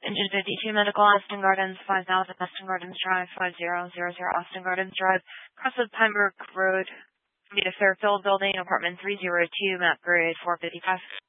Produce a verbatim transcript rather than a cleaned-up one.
Engine fifty-two Medical, Austin Gardens, five thousand Austin Gardens Drive, five zero zero zero Austin Gardens Drive, Crosswood Pinebrook Road, Vita Fairfield Building, apartment three oh two, map grade four fifty-five.